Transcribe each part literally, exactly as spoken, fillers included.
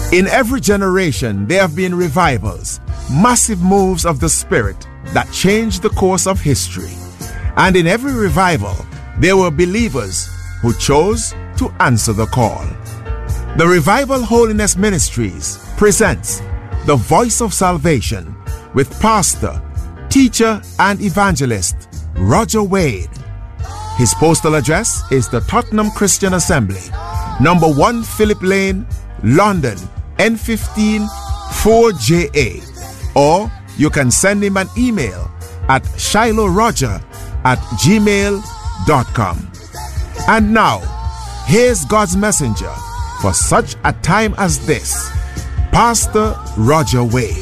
In every generation, there have been revivals, massive moves of the Spirit that changed the course of history. And in every revival, there were believers who chose to answer the call. The Revival Holiness Ministries presents The Voice of Salvation with pastor, teacher, and evangelist Roger Wade. His postal address is the Tottenham Christian Assembly, number one Philip Lane, London, N fifteen four J A. Or you can send him an email at shilohroger at gmail dot com. And now, here's God's messenger for such a time as this, Pastor Roger Wade.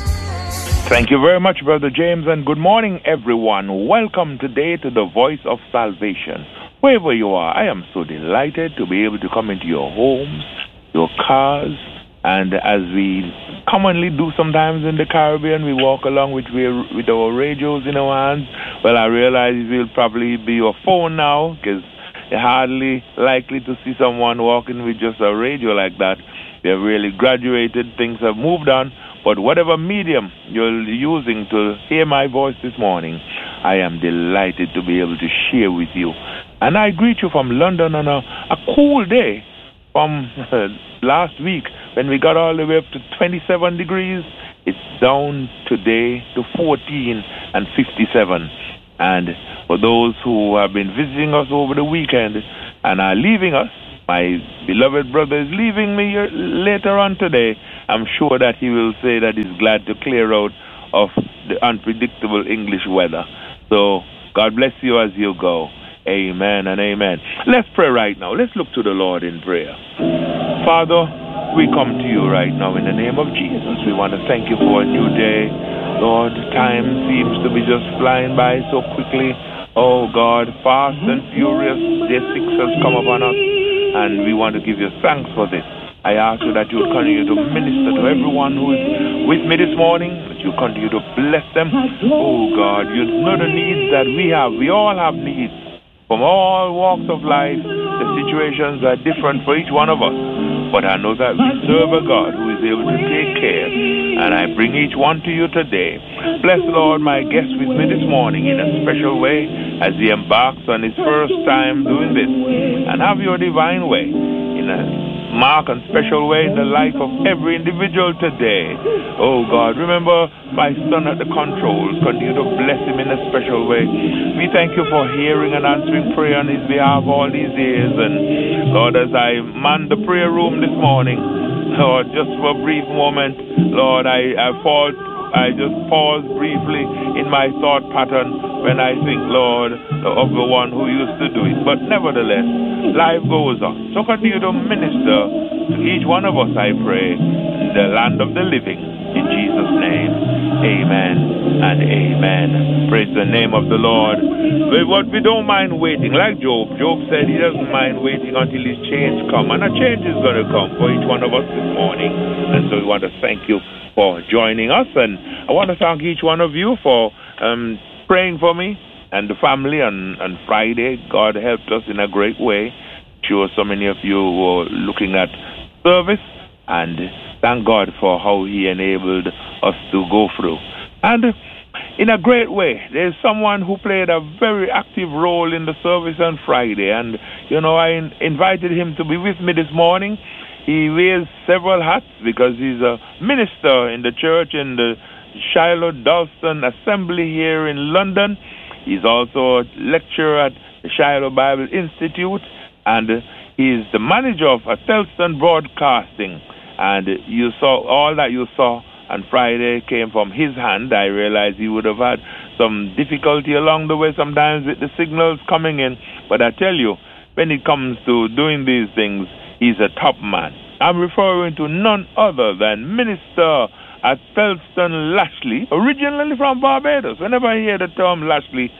Thank you very much, Brother James, and good morning, everyone. Welcome today to the Voice of Salvation. Wherever you are, I am so delighted to be able to come into your homes, your cars, and as we commonly do sometimes in the Caribbean, we walk along with, with our radios in our hands. Well, I realize it will probably be your phone now, because you're hardly likely to see someone walking with just a radio like that. They have really graduated, things have moved on. But whatever medium you're using to hear my voice this morning, I am delighted to be able to share with you. And I greet you from London on a, a cool day from uh, last week when we got all the way up to twenty-seven degrees. It's down today to fourteen and fifty-seven. And for those who have been visiting us over the weekend and are leaving us, my beloved brother is leaving me later on today. I'm sure that he will say that he's glad to clear out of the unpredictable English weather. So God bless you as you go. Amen and amen. Let's pray right now. Let's look to the Lord in prayer. Father, we come to you right now in the name of Jesus. We want to thank you for a new day. Lord, time seems to be just flying by so quickly. Oh God, fast and furious, day six has come upon us, and we want to give you thanks for this. I ask you that you will continue to minister to everyone who is with me this morning, that you continue to bless them. Oh God, you know the needs that we have. We all have needs from all walks of life. The situations are different for each one of us. But I know that we serve a God who is able to take care. And I bring each one to you today. Bless, Lord, my guest with me this morning in a special way as he embarks on his first time doing this. And have your divine way in a mark and special way in the life of every individual today. Oh God, remember my son at the controls. Continue to bless him in a special way. We thank you for hearing and answering prayer on his behalf all these years. And Lord, as I man the prayer room this morning, Lord, just for a brief moment, Lord, I, I fall I just pause briefly in my thought pattern when I think, Lord, of the one who used to do it. But nevertheless, life goes on. So continue to minister to each one of us, I pray, in the land of the living. In Jesus' name, amen and amen. Praise the name of the Lord. But we don't mind waiting. Like Job, Job said he doesn't mind waiting until his change comes. And a change is going to come for each one of us this morning. And so we want to thank you for joining us, and I want to thank each one of you for um, praying for me and the family on, on Friday. God helped us in a great way. Sure, so many of you were looking at service, and thank God for how He enabled us to go through. And in a great way, there's someone who played a very active role in the service on Friday, and you know, I in- invited him to be with me this morning. He wears several hats because he's a minister in the church in the Shiloh Dalston Assembly here in London. He's also a lecturer at the Shiloh Bible Institute, and he's the manager of Telston Broadcasting. And you saw all that you saw on Friday came from his hand. I realized he would have had some difficulty along the way sometimes with the signals coming in. But I tell you, when it comes to doing these things, he's a top man. I'm referring to none other than Minister at Telston Lashley, originally from Barbados. Whenever I hear the term Lashley,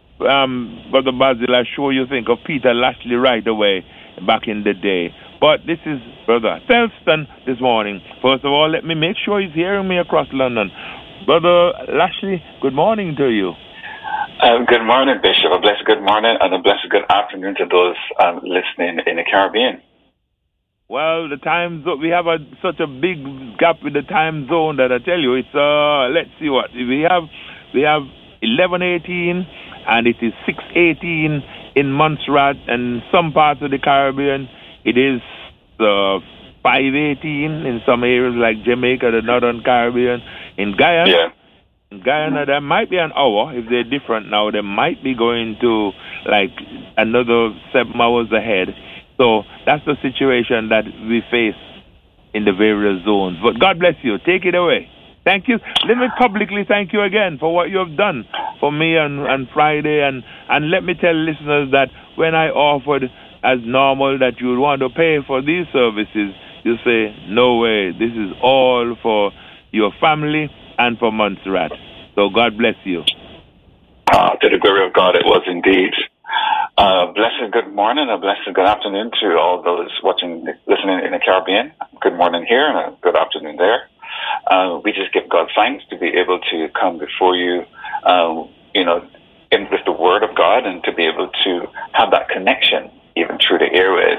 um, Brother Basil, I'm sure you think of Peter Lashley right away back in the day. But this is Brother Telston this morning. First of all, let me make sure he's hearing me across London. Brother Lashley, good morning to you. Uh, good morning, Bishop. A blessed good morning and a blessed good afternoon to those um, listening in the Caribbean. Well, the time zone, we have a such a big gap with the time zone that I tell you, it's, uh, let's see what, we have, we have eleven eighteen and it is six eighteen in Montserrat and some parts of the Caribbean. It is uh, five eighteen in some areas like Jamaica, the Northern Caribbean. In Guyana, yeah. in Guyana, there might be an hour. If they're different now, they might be going to like another seven hours ahead. So that's the situation that we face in the various zones. But God bless you. Take it away. Thank you. Let me publicly thank you again for what you have done for me on, on Friday. And, and let me tell listeners that when I offered as normal that you would want to pay for these services, you say, no way. This is all for your family and for Montserrat. So God bless you. Uh, to the glory of God, it was indeed. Uh, blessed good morning, a blessed good afternoon to all those watching, listening in the Caribbean. Good morning here and a good afternoon there. Uh, we just give God thanks to be able to come before you, uh, you know, in, with the Word of God and to be able to have that connection even through the airwaves.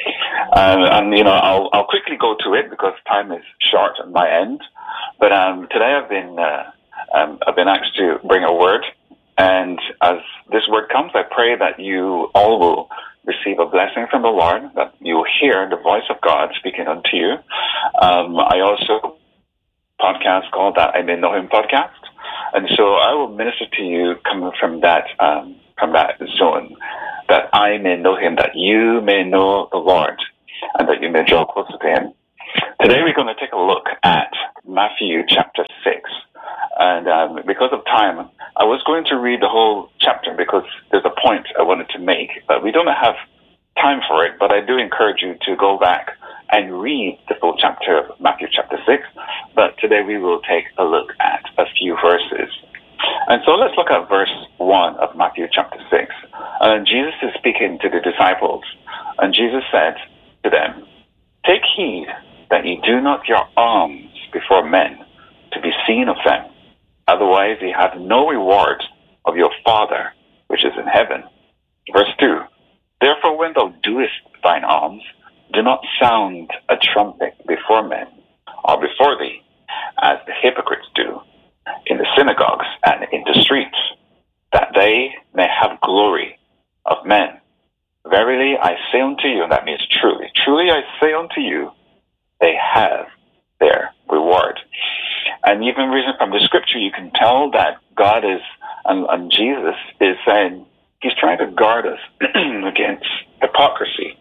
Uh, and, you know, I'll, I'll quickly go to it because time is short on my end. But um, today I've been, uh, um, I've been asked to bring a word. And as this word comes, I pray that you all will receive a blessing from the Lord, that you will hear the voice of God speaking unto you. Um, I also podcast called That I May Know Him podcast. And so I will minister to you coming from that, um, from that zone, that I may know Him, that you may know the Lord, and that you may draw closer to Him. Today we're going to take a look at Matthew chapter six. And um, because of time, I was going to read the whole chapter because there's a point I wanted to make, but we don't have time for it. But I do encourage you to go back and read the full chapter of Matthew chapter six. But today we will take a look at a few verses. And so let's look at verse one of Matthew chapter six. And Jesus is speaking to the disciples. And Jesus said to them, "Take heed that ye do not your alms before men to be seen of them. Otherwise ye have no reward of your Father which is in heaven." Verse two, "Therefore when thou doest thine alms, do not sound a trumpet before men or before thee, as the hypocrites do in the synagogues and in the streets, that they may have glory of men. Verily I say unto you," and that means truly, "truly I say unto you, they have their reward." And even reading from the scripture, you can tell that God is, and, and Jesus is saying, He's trying to guard us against hypocrisy.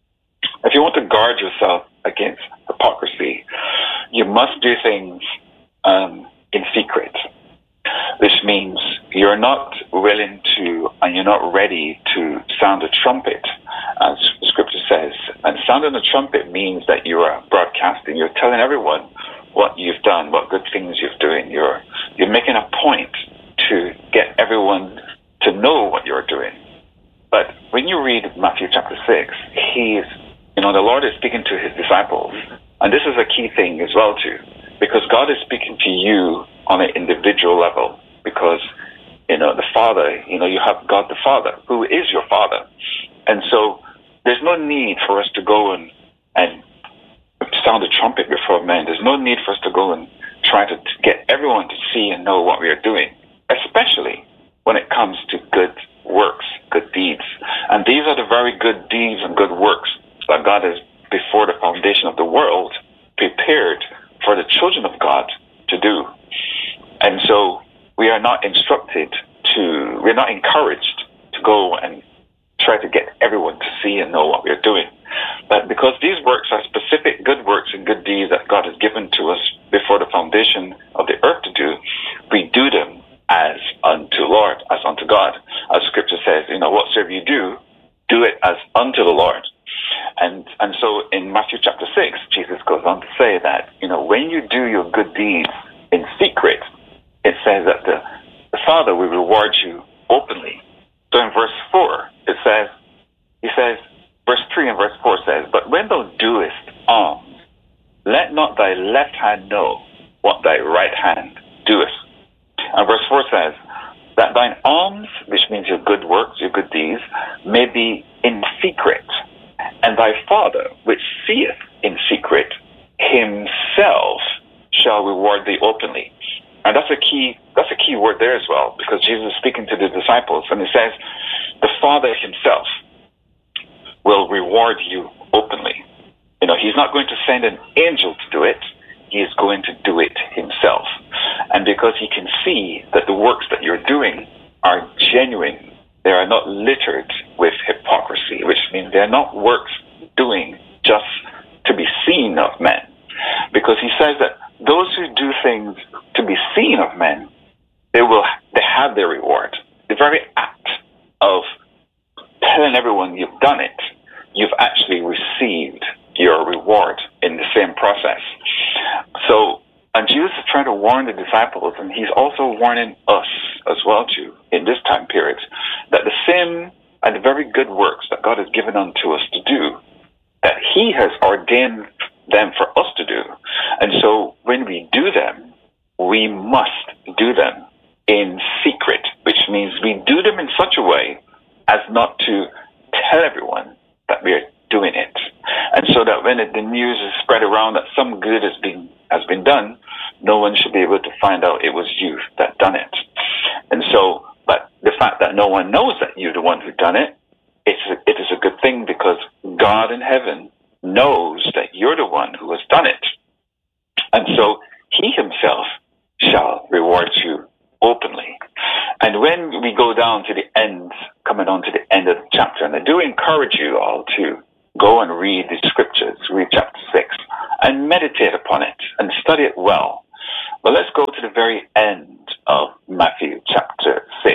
If you want to guard yourself against hypocrisy, you must do things um, in secret. This means you're not willing to, and you're not ready to sound a trumpet, as the scripture says. And sounding a trumpet means that you are broadcasting. You're telling everyone what you've done, what good things you're doing. You're you're making a point to get everyone to know what you're doing. But when you read Matthew chapter six, he's, you know, the Lord is speaking to his disciples. And this is a key thing as well too, because God is speaking to you on an individual level, because, you know, the Father, you know, you have God the Father, who is your Father. And so there's no need for us to go and, and sound a trumpet before men. There's no need for us to go and try to get everyone to see and know what we are doing, especially when it comes to good works, good deeds. And these are the very good deeds and good works that God has, before the foundation of the world, prepared for the children of God to do. And so we are not instructed to, we're not encouraged to go and try to get everyone to see and know what we're doing. But because these works are specific good works and good deeds that God has given to us before the foundation of the earth to do, we do them as unto Lord, as unto God. As scripture says, you know, whatsoever you do, do it as unto the Lord. And and so in Matthew chapter six, Jesus goes on to say that, you know, when you do your good deeds in secret, it says that the, the Father will reward you openly. So in verse four, it says, he says, verse three and verse four says, "But when thou doest alms, let not thy left hand know what thy right hand doeth." And verse four says, "That thine alms," which means your good works, your good deeds, "may be in secret, And thy Father, which seeth in secret, himself shall reward thee openly. And that's a key, that's a key word there as well, because Jesus is speaking to the disciples, and he says, the Father himself will reward you openly. You know, he's not going to send an angel to do it. He is going to do it himself. And because he can see that the works that you're doing are genuine, they are not littered with hypocrisy, which means they're not works doing just to be seen of men. Because he says that those who do things to be seen of men, they will they have their reward. The very act of telling everyone you've done it, you've actually received your reward in the same process. So, and Jesus is trying to warn the disciples, and he's also warning us as well too, in this time period, that the same and the very good works that God has given unto us to do, that he has ordained them for us to do. And so when we do them, we must do them in secret, which means we do them in such a way as not to tell everyone that we are doing it. And so that when it, the news is spread around that some good has been has been done, no one should be able to find out it was you that done it. And so, but the fact that no one knows that you're the one who done it, it's a, it is a good thing, because God in heaven knows that you're the one who has done it. And so he himself shall reward you openly. And when we go down to the end, coming on to the end of the chapter, and I do encourage you all to go and read the scriptures, read chapter six, and meditate upon it and study it well. But let's go to the very end of Matthew chapter six.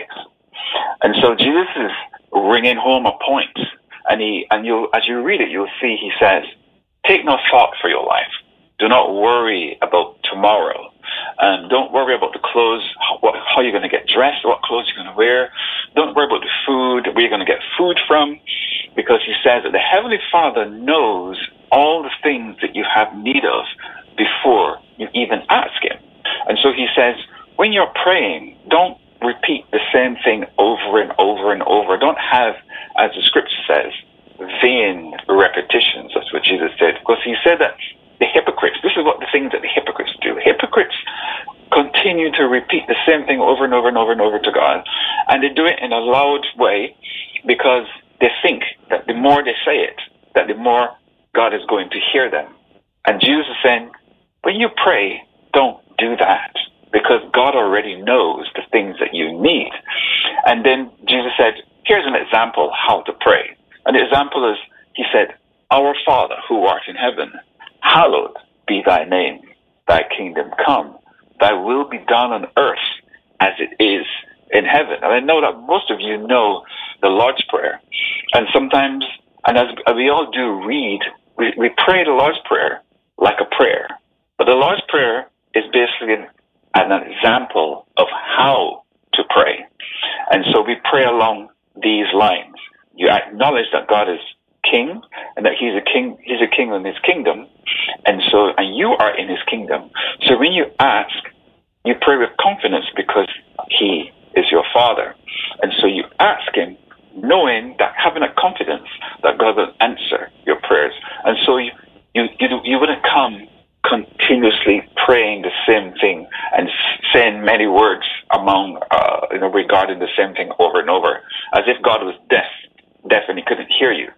And so Jesus is ringing home a point, and he and you as you read it, you'll see he says, take no thought for your life. Do not worry about tomorrow. Um, don't worry about the clothes, how, what, how you're going to get dressed, what clothes you're going to wear. Don't worry about the food, where you're going to get food from, because he says that the Heavenly Father knows all the things that you have need of before you even ask him. And so he says, when you're praying, don't repeat the same thing over and over and over. Don't have, as the scripture says, vain repetitions. That's what Jesus said. Because he said that the hypocrites, this is what the things that the hypocrites do. Hypocrites continue to repeat the same thing over and over and over and over to God. And they do it in a loud way because they think that the more they say it, that the more God is going to hear them. And Jesus is saying, when you pray, don't do that, because God already knows the things that you need. And then Jesus said, here's an example how to pray. And the example is, he said, our Father who art in heaven, hallowed be thy name. Thy kingdom come. Thy will be done on earth as it is in heaven. And I know that most of you know the Lord's Prayer. And sometimes, and as we all do read, we, we pray the Lord's Prayer like a prayer. But the Lord's Prayer is basically an, an example of how to pray. And so we pray along these lines. You acknowledge that God is king, and that he's a king, he's a king in his kingdom, and so, and you are in his kingdom. So when you ask, you pray with confidence because he is your Father. And so you ask him, knowing that, having a confidence that God will answer your prayers. And so you, you, you, you wouldn't come continuously praying the same thing and saying many words among, uh, you know, regarding the same thing over and over, as if God was deaf, deaf and he couldn't hear you.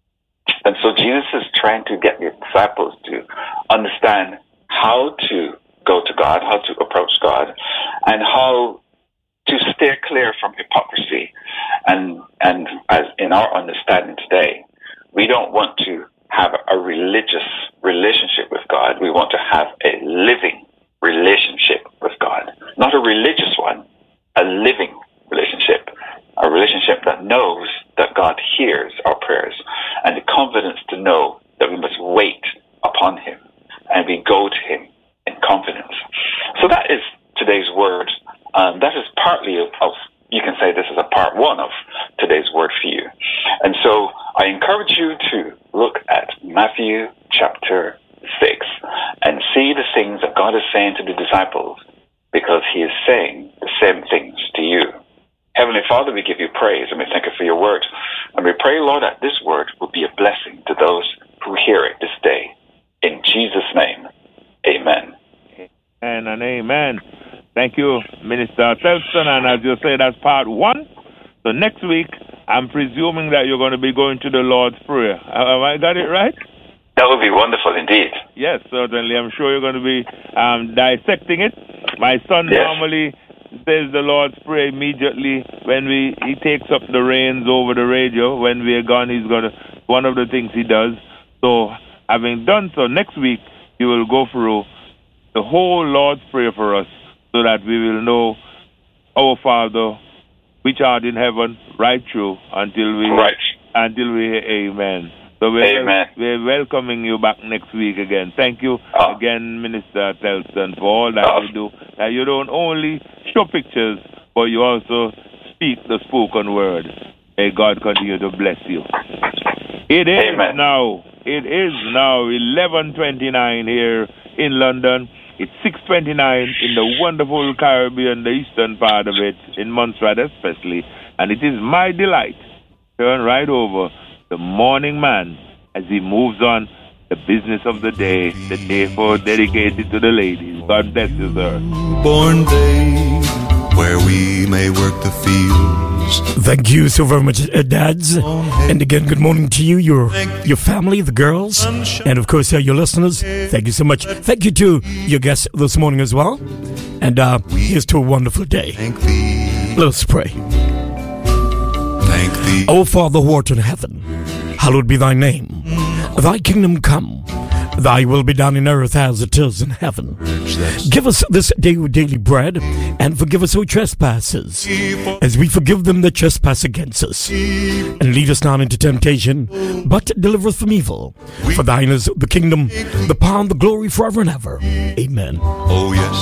And so Jesus is trying to get the disciples to understand how to go to God, how to approach God, and how to steer clear from hypocrisy. And and as in our understanding today, we don't want to have a religious relationship with God. We want to have a living relationship with God. Not a religious one, a living relationship. A relationship that knows that God hears our prayers, and the confidence to know that we must wait upon him and we go to him in confidence. So that is today's word. Um, that is partly of, of, you can say this is a part one of today's word for you. And so I encourage you to look at Matthew chapter six and see the things that God is saying to the disciples, because he is saying the same things to you. Heavenly Father, we give you praise and we thank you for your word. And we pray, Lord, that this word will be a blessing to those who hear it this day. In Jesus' name, amen. And an amen. Thank you, Minister Telston. And as you say, that's part one. So next week, I'm presuming that you're going to be going to the Lord's Prayer. Have I got it right? That would be wonderful indeed. Yes, certainly. I'm sure you're going to be um, dissecting it. My son yes. normally says the Lord's Prayer immediately when we he takes up the reins over the radio. When we're gone, he's going to, one of the things he does. So having done so, next week, he will go through the whole Lord's Prayer for us so that we will know our Father, which art in heaven, right through until we right. until we hear amen. So we're, amen. we're welcoming you back next week again. Thank you oh. again, Minister Telston, for all that oh. you do. That you don't only show pictures, but you also speak the spoken word. May God continue to bless you. It is amen. now. It is now eleven twenty-nine here in London. It's six twenty-nine in the wonderful Caribbean, the eastern part of it, in Montserrat especially. And it is my delight to turn right over the morning man as he moves on the business of the day, the day for dedicated to the ladies. God bless you, sir. Born day, where we may work the fields. Thank you so very much, uh, dads. And again, good morning to you, your your family, the girls, and of course, uh, your listeners. Thank you so much. Thank you to your guests this morning as well. And uh, here's to a wonderful day. Let us pray. Thank thee. O Father who art in heaven, hallowed be thy name. Thy kingdom come. Thy will be done in earth as it is in heaven. Give us this day our daily bread, and forgive us our trespasses, as we forgive them that trespass against us. And lead us not into temptation, but deliver us from evil. For thine is the kingdom, the power, and the glory forever and ever. Amen. Oh yes.